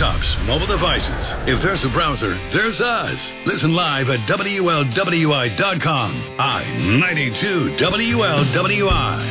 laptops, mobile devices. If there's a browser, there's us. Listen live at WLWI.com. I-92 WLWI.